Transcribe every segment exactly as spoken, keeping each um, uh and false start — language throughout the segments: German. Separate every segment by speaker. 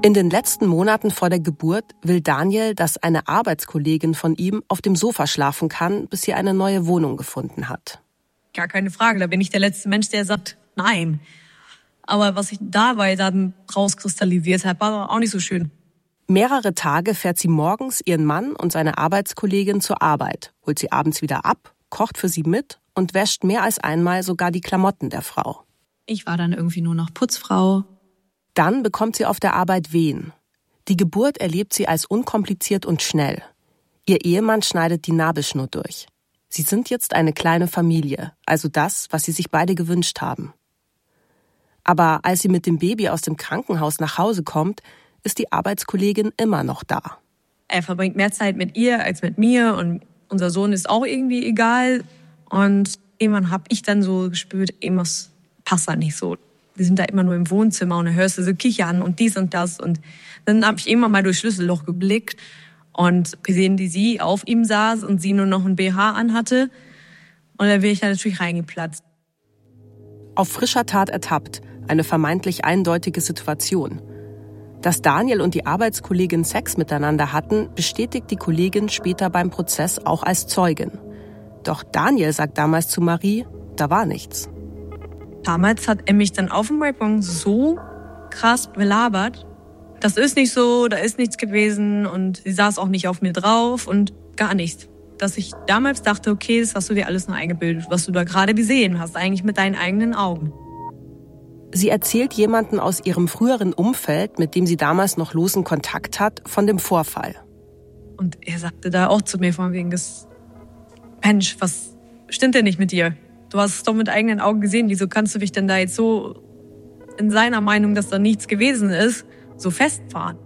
Speaker 1: In den letzten Monaten vor der Geburt will Daniel, dass eine Arbeitskollegin von ihm auf dem Sofa schlafen kann, bis sie eine neue Wohnung gefunden hat.
Speaker 2: Gar keine Frage, da bin ich der letzte Mensch, der sagt, nein. Aber was sich dabei dann rauskristallisiert hat, war auch nicht so schön.
Speaker 1: Mehrere Tage fährt sie morgens ihren Mann und seine Arbeitskollegin zur Arbeit, holt sie abends wieder ab, kocht für sie mit und wäscht mehr als einmal sogar die Klamotten der Frau.
Speaker 3: Ich war dann irgendwie nur noch Putzfrau.
Speaker 1: Dann bekommt sie auf der Arbeit Wehen. Die Geburt erlebt sie als unkompliziert und schnell. Ihr Ehemann schneidet die Nabelschnur durch. Sie sind jetzt eine kleine Familie, also das, was sie sich beide gewünscht haben. Aber als sie mit dem Baby aus dem Krankenhaus nach Hause kommt, ist die Arbeitskollegin immer noch da.
Speaker 2: Er verbringt mehr Zeit mit ihr als mit mir und unser Sohn ist auch irgendwie egal. Und irgendwann habe ich dann so gespürt, irgendwas passt da nicht so. Wir sind da immer nur im Wohnzimmer und dann hörst du so kichern und dies und das. Und dann habe ich irgendwann mal durchs Schlüsselloch geblickt und gesehen, wie sie auf ihm saß und sie nur noch ein B H anhatte. Und dann bin ich da natürlich reingeplatzt.
Speaker 1: Auf frischer Tat ertappt, eine vermeintlich eindeutige Situation. Dass Daniel und die Arbeitskollegin Sex miteinander hatten, bestätigt die Kollegin später beim Prozess auch als Zeugin. Doch Daniel sagt damals zu Marie, da war nichts.
Speaker 2: Damals hat er mich dann auf dem Balkon so krass belabert. Das ist nicht so, da ist nichts gewesen und sie saß auch nicht auf mir drauf und gar nichts. Dass ich damals dachte, okay, das hast du dir alles nur eingebildet, was du da gerade gesehen hast, eigentlich mit deinen eigenen Augen.
Speaker 1: Sie erzählt jemanden aus ihrem früheren Umfeld, mit dem sie damals noch losen Kontakt hat, von dem Vorfall.
Speaker 2: Und er sagte da auch zu mir von wegen, das, Mensch, was stimmt denn nicht mit dir? Du hast es doch mit eigenen Augen gesehen, wieso kannst du dich denn da jetzt so in seiner Meinung, dass da nichts gewesen ist, so festfahren?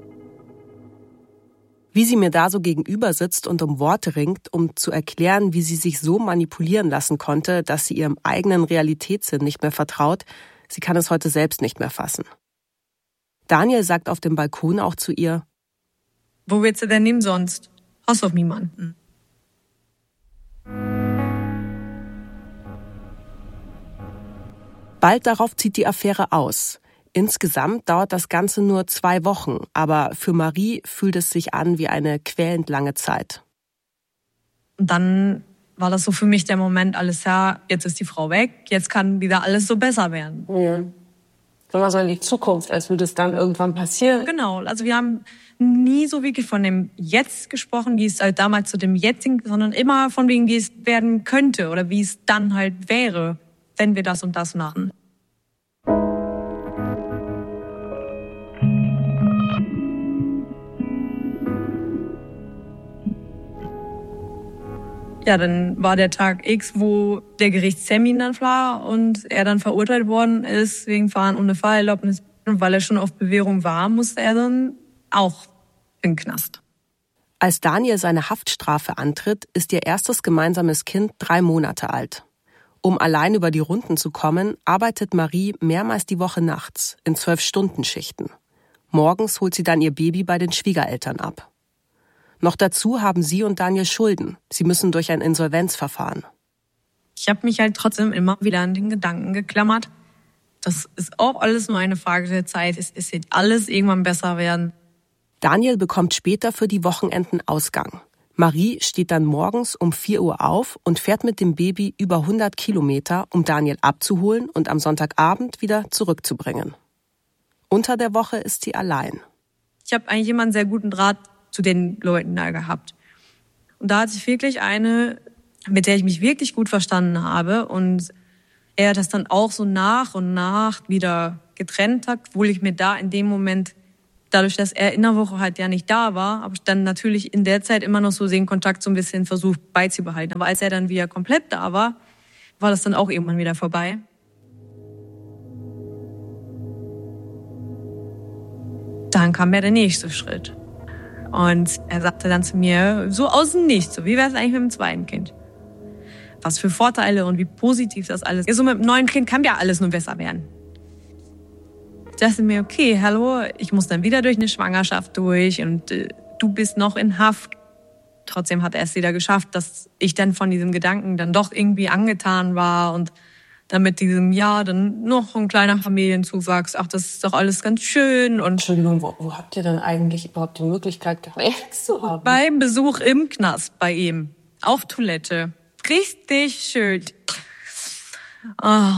Speaker 1: Wie sie mir da so gegenüber sitzt und um Worte ringt, um zu erklären, wie sie sich so manipulieren lassen konnte, dass sie ihrem eigenen Realitätssinn nicht mehr vertraut, sie kann es heute selbst nicht mehr fassen. Daniel sagt auf dem Balkon auch zu ihr,
Speaker 2: wo willst du denn nehmen sonst? Hast auf niemanden.
Speaker 1: Bald darauf zieht die Affäre aus. Insgesamt dauert das Ganze nur zwei Wochen, aber für Marie fühlt es sich an wie eine quälend lange Zeit.
Speaker 2: Und dann war das so für mich der Moment, alles ja, jetzt ist die Frau weg, jetzt kann wieder alles so besser werden.
Speaker 4: Ja. So was in die Zukunft, als würde es dann irgendwann passieren.
Speaker 2: Genau, also wir haben nie so wirklich von dem Jetzt gesprochen, wie es halt damals zu dem Jetzigen, sondern immer von wegen, wie es werden könnte oder wie es dann halt wäre, wenn wir das und das machen. Ja, dann war der Tag X, wo der Gerichtstermin dann war und er dann verurteilt worden ist wegen Fahren ohne Fahrerlaubnis. Und weil er schon auf Bewährung war, musste er dann auch in den Knast.
Speaker 1: Als Daniel seine Haftstrafe antritt, ist ihr erstes gemeinsames Kind drei Monate alt. Um allein über die Runden zu kommen, arbeitet Marie mehrmals die Woche nachts in Zwölf-Stunden-Schichten. Morgens holt sie dann ihr Baby bei den Schwiegereltern ab. Noch dazu haben sie und Daniel Schulden. Sie müssen durch ein Insolvenzverfahren.
Speaker 2: Ich habe mich halt trotzdem immer wieder an den Gedanken geklammert. Das ist auch alles nur eine Frage der Zeit. Es, es wird alles irgendwann besser werden.
Speaker 1: Daniel bekommt später für die Wochenenden Ausgang. Marie steht dann morgens um vier Uhr auf und fährt mit dem Baby über hundert Kilometer, um Daniel abzuholen und am Sonntagabend wieder zurückzubringen. Unter der Woche ist sie allein.
Speaker 2: Ich habe eigentlich immer einen sehr guten Draht zu den Leuten da gehabt. Und da hatte ich wirklich eine, mit der ich mich wirklich gut verstanden habe. Und er das dann auch so nach und nach wieder getrennt hat, obwohl ich mir da in dem Moment, dadurch, dass er in der Woche halt ja nicht da war, habe ich dann natürlich in der Zeit immer noch so den Kontakt so ein bisschen versucht beizubehalten. Aber als er dann wieder komplett da war, war das dann auch irgendwann wieder vorbei. Dann kam ja der nächste Schritt. Und er sagte dann zu mir, so aus dem Nichts, so wie wäre es eigentlich mit dem zweiten Kind? Was für Vorteile und wie positiv das alles ist. So mit dem neuen Kind kann ja alles nur besser werden. Ich dachte mir, okay, hallo, ich muss dann wieder durch eine Schwangerschaft durch und äh, du bist noch in Haft. Trotzdem hat er es wieder geschafft, dass ich dann von diesem Gedanken dann doch irgendwie angetan war und dann mit diesem Jahr dann noch ein kleiner Familienzuwachs. Ach, das ist doch alles ganz schön. Und
Speaker 4: Entschuldigung, wo, wo habt ihr denn eigentlich überhaupt die Möglichkeit gehabt, Sex zu haben?
Speaker 2: beim Besuch im Knast bei ihm. Auf Toilette. Richtig schön. Oh.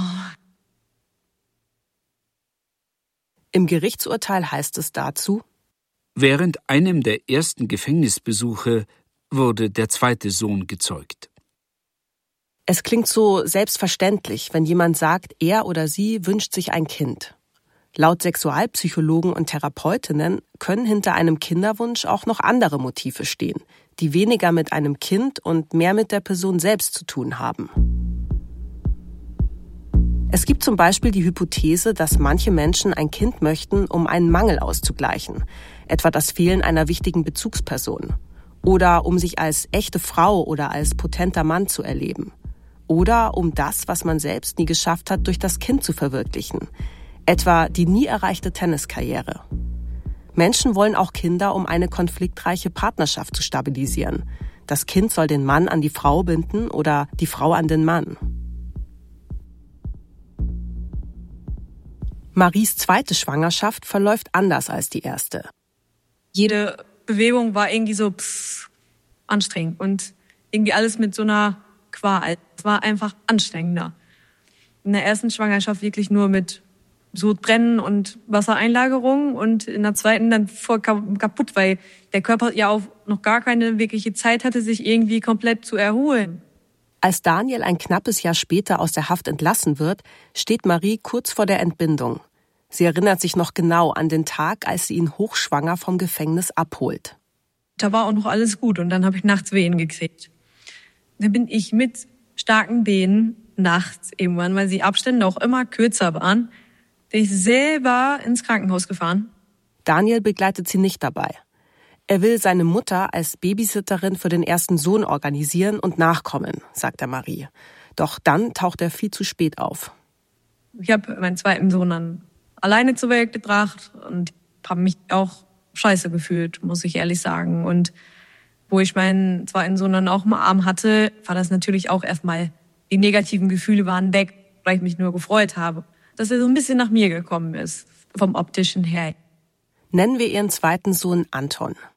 Speaker 1: Im Gerichtsurteil heißt es dazu:
Speaker 5: Während einem der ersten Gefängnisbesuche wurde der zweite Sohn gezeugt.
Speaker 1: Es klingt so selbstverständlich, wenn jemand sagt, er oder sie wünscht sich ein Kind. Laut Sexualpsychologen und Therapeutinnen können hinter einem Kinderwunsch auch noch andere Motive stehen, die weniger mit einem Kind und mehr mit der Person selbst zu tun haben. Es gibt zum Beispiel die Hypothese, dass manche Menschen ein Kind möchten, um einen Mangel auszugleichen, etwa das Fehlen einer wichtigen Bezugsperson, oder um sich als echte Frau oder als potenter Mann zu erleben, oder um das, was man selbst nie geschafft hat, durch das Kind zu verwirklichen, etwa die nie erreichte Tenniskarriere. Menschen wollen auch Kinder, um eine konfliktreiche Partnerschaft zu stabilisieren. Das Kind soll den Mann an die Frau binden oder die Frau an den Mann. Maries zweite Schwangerschaft verläuft anders als die erste.
Speaker 2: Jede Bewegung war irgendwie so pff, anstrengend und irgendwie alles mit so einer Qual. Es war einfach anstrengender. In der ersten Schwangerschaft wirklich nur mit Sodbrennen und Wassereinlagerung und in der zweiten dann voll kaputt, weil der Körper ja auch noch gar keine wirkliche Zeit hatte, sich irgendwie komplett zu erholen.
Speaker 1: Als Daniel ein knappes Jahr später aus der Haft entlassen wird, steht Marie kurz vor der Entbindung. Sie erinnert sich noch genau an den Tag, als sie ihn hochschwanger vom Gefängnis abholt.
Speaker 2: Da war auch noch alles gut und dann habe ich nachts Wehen gekriegt. Dann bin ich mit starken Wehen nachts irgendwann, weil die Abstände auch immer kürzer waren, bin ich selber ins Krankenhaus gefahren.
Speaker 1: Daniel begleitet sie nicht dabei. Er will seine Mutter als Babysitterin für den ersten Sohn organisieren und nachkommen, sagt er Marie. Doch dann taucht er viel zu spät auf.
Speaker 2: Ich habe meinen zweiten Sohn dann alleine zur Welt gebracht und habe mich auch scheiße gefühlt, muss ich ehrlich sagen. Und wo ich meinen zweiten Sohn dann auch im Arm hatte, war das natürlich auch erstmal, die negativen Gefühle waren weg, weil ich mich nur gefreut habe, dass er so ein bisschen nach mir gekommen ist, vom Optischen her.
Speaker 1: Nennen wir ihren zweiten Sohn Anton.